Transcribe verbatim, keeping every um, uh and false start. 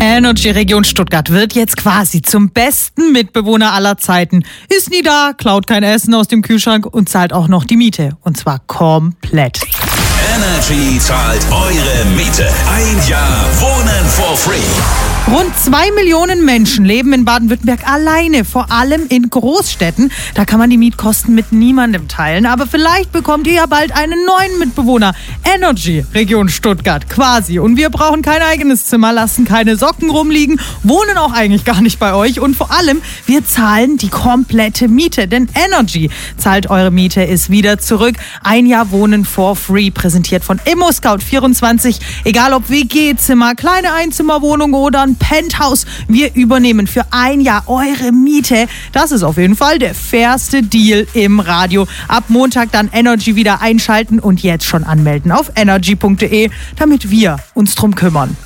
Energy Region Stuttgart wird jetzt quasi zum besten Mitbewohner aller Zeiten. Ist nie da, klaut kein Essen aus dem Kühlschrank und zahlt auch noch die Miete. Und zwar komplett. Energy zahlt eure Miete. Ein Jahr Wohnen for free. Rund zwei Millionen Menschen leben in Baden-Württemberg alleine, vor allem in Großstädten. Da kann man die Mietkosten mit niemandem teilen. Aber vielleicht bekommt ihr ja bald einen neuen Mitbewohner. Energy Region Stuttgart quasi. Und wir brauchen kein eigenes Zimmer, lassen keine Socken rumliegen, wohnen auch eigentlich gar nicht bei euch. Und vor allem, wir zahlen die komplette Miete. Denn Energy zahlt eure Miete, ist wieder zurück. Ein Jahr Wohnen for free, präsentiert von ImmoScout vierundzwanzig. Egal ob W G-Zimmer, kleine Einzimmerwohnung oder ein Penthouse, wir übernehmen für ein Jahr eure Miete. Das ist auf jeden Fall der fairste Deal im Radio. Ab Montag dann Energy wieder einschalten und jetzt schon anmelden auf energy punkt de, damit wir uns drum kümmern.